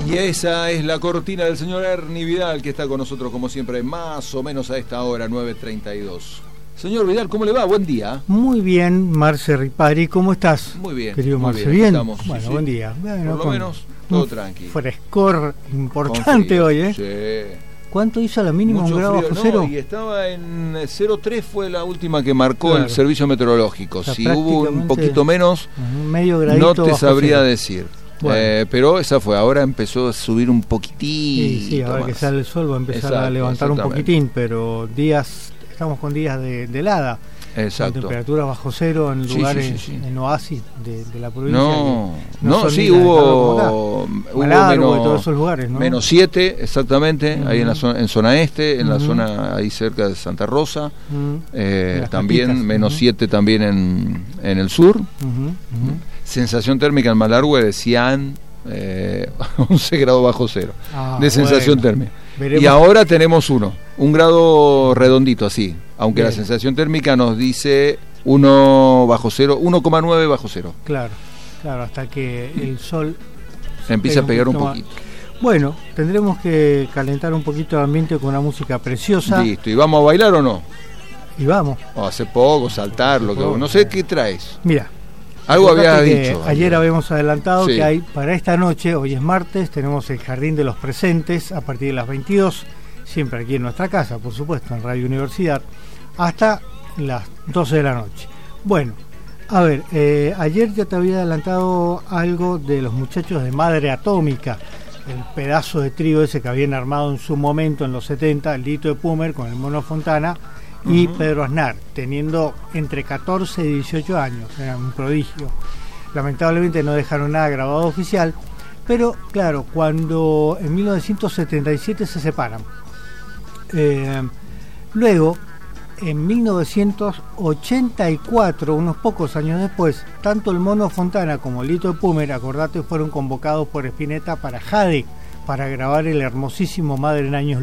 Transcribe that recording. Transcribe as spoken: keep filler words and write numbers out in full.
Y esa es la cortina del señor Ernie Vidal, que está con nosotros como siempre, más o menos a esta hora, nueve treinta y dos. Señor Vidal, ¿cómo le va? Buen día. Muy bien, Marce Ripari, ¿cómo estás? Muy bien. Querido muy Marce, bien. ¿bien? Estamos, bueno, sí, sí. buen día. Bueno, Por lo menos, todo tranquilo. Frescor importante hoy, ¿eh? Sí. ¿Cuánto hizo la mínima? Mucho ¿Un grado frío, bajo no, cero? y estaba en cero coma tres, fue la última que marcó Claro. el servicio meteorológico. O sea, si hubo un prácticamente poquito menos, un medio gradito no te bajo sabría cero. decir. Bueno. Eh, pero esa fue, ahora empezó a subir un poquitito. Sí, sí, ahora más. que sale el sol va a empezar Exacto, a levantar un exactamente. poquitín, pero días, estamos con días de, de helada. Exacto. Con temperaturas bajo cero en Sí, lugares, sí, sí, sí. en oasis de, de la provincia. No, que no, son sí, ni las de hubo, Córdoba, hubo Malargüe y menos, todos esos lugares, ¿no? menos siete, exactamente, Uh-huh. ahí en la zona, en zona este, en Uh-huh. la zona ahí cerca de Santa Rosa, Mm. eh, En las también Papitas. menos Uh-huh. siete también en, en el sur, Ujú, ujú. sensación térmica en Malargüe decían eh, once grados bajo cero, Ah, de sensación bueno. térmica. Veremos. Y ahora tenemos uno, un grado redondito así, aunque Bien. la sensación térmica nos dice uno bajo cero, uno coma nueve bajo cero. Claro, claro, hasta que el sol Empieza a pegar un más. poquito. Bueno, tendremos que calentar un poquito el ambiente con una música preciosa. Listo, ¿y vamos a bailar o no? Y vamos. O hace poco, saltar, lo que poco, no sé eh. qué traes. Mira, Algo fíjate habías que dicho. ayer habíamos adelantado Sí. que hay para esta noche, hoy es martes, tenemos el Jardín de los Presentes a partir de las veintidós, siempre aquí en nuestra casa, por supuesto, en Radio Universidad, hasta las doce de la noche. Bueno, a ver, eh, ayer ya te había adelantado algo de los muchachos de Madre Atómica, el pedazo de trío ese que habían armado en su momento en los setenta, el Lito de Pumer con el Mono Fontana y Ujú. Pedro Aznar, teniendo entre catorce y dieciocho años, era un prodigio. Lamentablemente no dejaron nada grabado oficial, pero claro, cuando en mil novecientos setenta y siete se separan, eh, luego en mil novecientos ochenta y cuatro, unos pocos años después, tanto el Mono Fontana como el Lito de Pumer, acordate, fueron convocados por Spinetta para Jade, para grabar el hermosísimo Madre en Años